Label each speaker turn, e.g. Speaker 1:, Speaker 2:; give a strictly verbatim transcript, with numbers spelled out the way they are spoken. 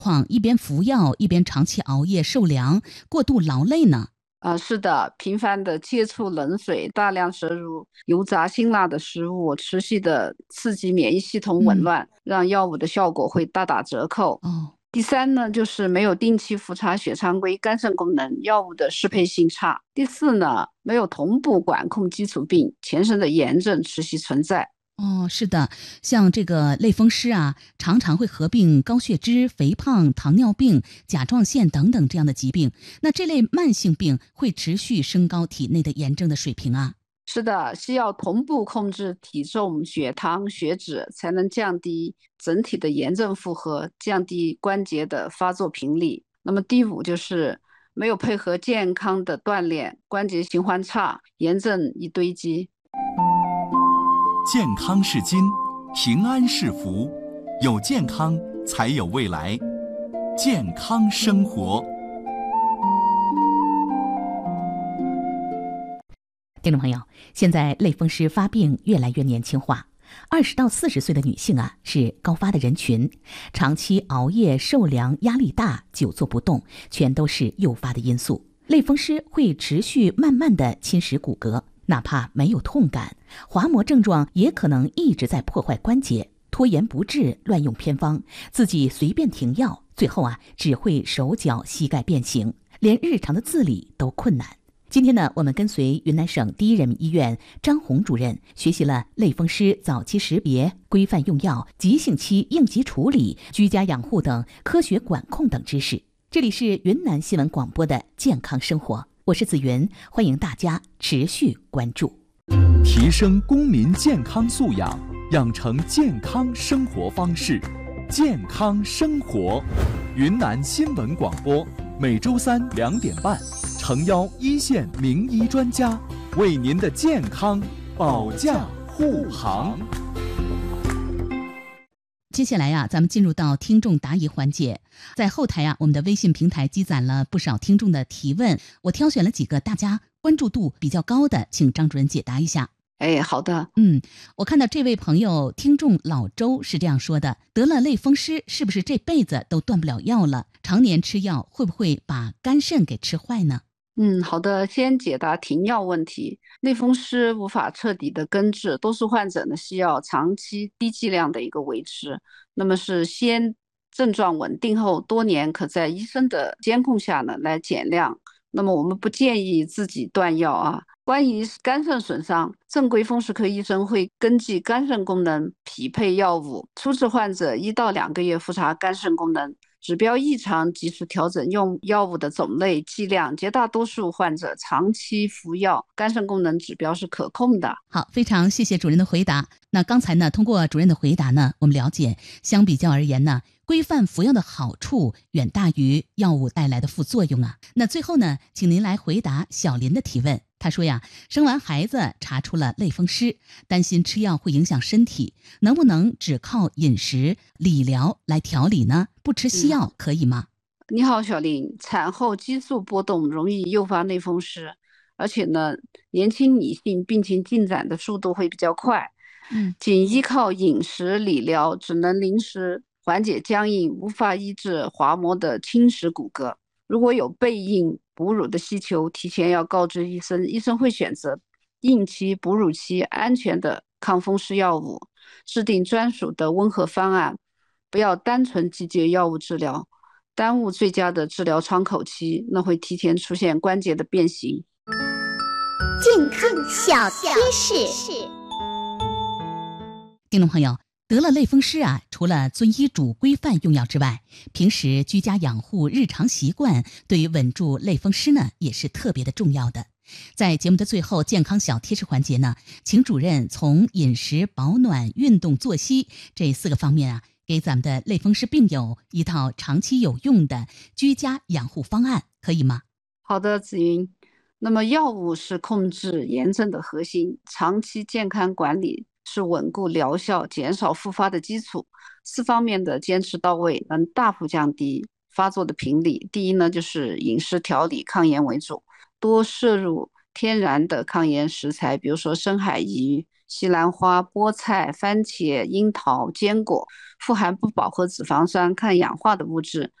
Speaker 1: 况一边服药一边长期熬夜受凉，过度劳累呢？
Speaker 2: 啊、是的，频繁的接触冷水，大量摄入油炸辛辣的食物，持续的刺激免疫系统紊
Speaker 1: 嗯，
Speaker 2: 乱，让药物的效果会大打折扣。
Speaker 1: 哦。
Speaker 2: 第三呢，就是没有定期复查血常规、肝肾功能，药物的适配性差。第四呢，没有同步管控基础病，全身的炎症持续存在。
Speaker 1: 哦，是的，像这个类风湿啊，常常会合并高血脂、肥胖、糖尿病、甲状腺等等这样的疾病。那这类慢性病会持续升高体内的炎症的水平啊。
Speaker 2: 是的，需要同步控制体重、血糖、血脂，才能降低整体的炎症负荷，降低关节的发作频率。那么第五就是没有配合健康的锻炼，关节循环差，炎症一堆积。
Speaker 3: 健康是金，平安是福，有健康才有未来。健康生活。
Speaker 4: 听众朋友，现在类风湿发病越来越年轻化，二十到四十岁的女性啊是高发的人群，长期熬夜、受凉、压力大、久坐不动，全都是诱发的因素。类风湿会持续慢慢的侵蚀骨骼，哪怕没有痛感，滑膜症状也可能一直在破坏关节。拖延不治，乱用偏方，自己随便停药，最后啊只会手脚膝盖变形，连日常的自理都困难。今天呢，我们跟随云南省第一人民医院张红主任学习了类风湿早期识别、规范用药、急性期应急处理、居家养护等科学管控等知识。这里是云南新闻广播的健康生活，我是子云，欢迎大家持续关注。
Speaker 3: 提升公民健康素养，养成健康生活方式。健康生活，云南新闻广播，每周三两点半，诚邀一线名医专家，为您的健康保驾护航。
Speaker 1: 接下来呀、啊，咱们进入到听众答疑环节。在后台啊，我们的微信平台积攒了不少听众的提问，我挑选了几个大家关注度比较高的，请张主任解答一下。
Speaker 2: 哎，好的。
Speaker 1: 嗯，我看到这位朋友听众老周是这样说的：得了类风湿，是不是这辈子都断不了药了？常年吃药会不会把肝肾给吃坏呢？
Speaker 2: 嗯，好的，先解答停药问题。类风湿无法彻底的根治，多数患者呢需要长期低剂量的一个维持。那么是先症状稳定后，多年可在医生的监控下呢来减量。那么我们不建议自己断药啊。关于肝肾损伤，正规风湿科医生会根据肝肾功能匹配药物，初治患者一到两个月复查肝肾功能，指标异常及时调整用药物的种类、剂量。绝大多数患者长期服药，肝肾功能指标是可控的。
Speaker 1: 好，非常谢谢主任的回答。那刚才呢，通过主任的回答呢，我们了解，相比较而言呢，规范服药的好处远大于药物带来的副作用啊。那最后呢，请您来回答小林的提问。他说呀，生完孩子查出了类风湿，担心吃药会影响身体，能不能只靠饮食理疗来调理呢？不吃西药可以吗？
Speaker 2: 嗯、你好，小林。产后激素波动容易诱发类风湿，而且呢，年轻女性病情进展的速度会比较快。
Speaker 1: 嗯，
Speaker 2: 仅依靠饮食理疗只能临时缓解僵硬，无法医治滑膜的侵蚀骨骼。如果有备孕哺乳的需求，提前要告知医生，医生会选择孕期、哺乳期安全的抗风湿药物，制定专属的温和方案，不要单纯拒绝药物治疗，耽误最佳的治疗窗口期，那会提前出现关节的变形。
Speaker 5: 健康小贴士，
Speaker 1: 听众朋友，得了类风湿啊，除了遵医嘱规范用药之外，平时居家养护日常习惯对于稳住类风湿呢也是特别的重要的。在节目的最后，健康小贴士环节呢，请主任从饮食、保暖、运动、作息这四个方面啊，给咱们的类风湿病友一套长期有用的居家养护方案，可以吗？
Speaker 2: 好的，子云。那么药物是控制炎症的核心，长期健康管理是稳固疗效、减少复发的基础。四方面的坚持到位，能大幅降低发作的频率。第一呢，就是饮食调理抗炎为主，多摄入天然的抗炎食材，比如说深海鱼、 西兰花、菠菜、番茄、樱桃、坚果，富含不饱和脂肪酸、抗氧化的物质，